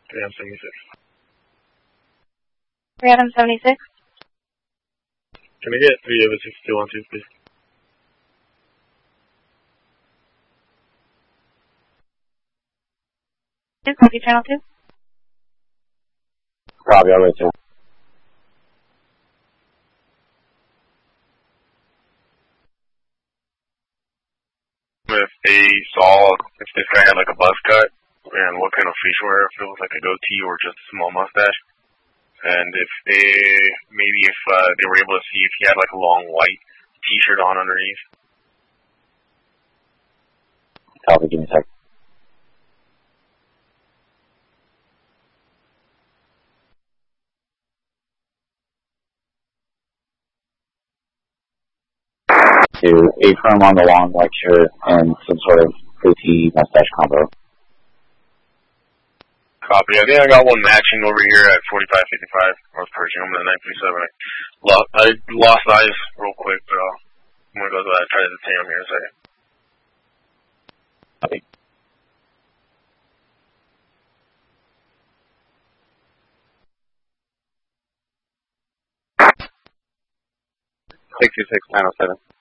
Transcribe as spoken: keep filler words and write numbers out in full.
three M seventy-six. three M seventy-six. Can I get three of it six two one two, please? Copy channel two. Copy, I'm with you. If they saw if this guy had like a buzz cut and what kind of facial hair, if it was like a goatee or just a small mustache, and if they maybe if uh, they were able to see if he had like a long white T-shirt on underneath. Copy, give me a sec. To a firm on the long white shirt and some sort of goatee mustache combo. Copy. I think I got one matching over here at forty-five fifty-five. I was purging him in the nine three seven. I lost, I lost eyes real quick, but uh, I'm gonna go to that. Try to detain him here in a second. Copy. sixty-six nine oh seven.